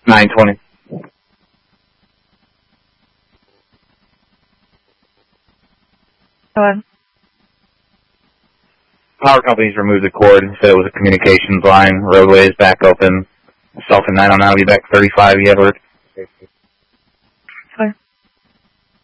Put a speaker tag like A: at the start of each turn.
A: 920.
B: Go ahead.
A: Power companies removed the cord, said it was a communications line. Roadway is back open. Myself and 909 will be back 35 Edward.